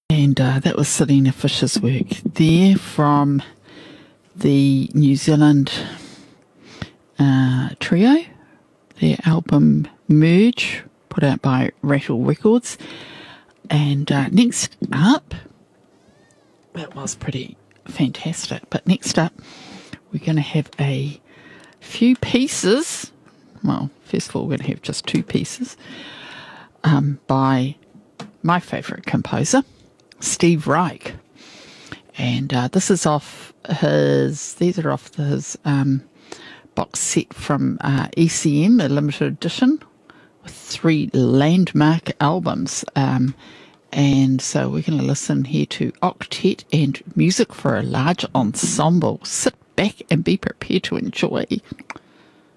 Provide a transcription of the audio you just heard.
And that was Selena Fisher's work there from the New Zealand trio, their album Merge, put out by Rattle Records. And next up, that was pretty fantastic, but next up we're going to have a few pieces. Well, first of all, we're going to have just two pieces by my favourite composer, Steve Reich. And this is off these are off his box set from ECM, a limited edition, with 3 landmark albums. And so we're going to listen here to Octet and Music for a Large Ensemble. Sit back and be prepared to enjoy.